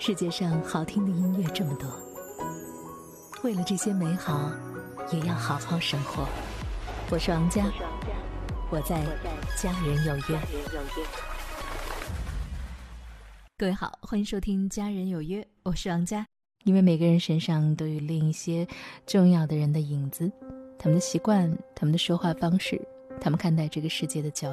世界上好听的音乐这么多，为了这些美好，也要好好生活。我是王佳，我在家人有约。各位好，欢迎收听家人有约，我是王佳。因为每个人身上都有另一些重要的人的影子，他们的习惯，他们的说话方式，他们看待这个世界的角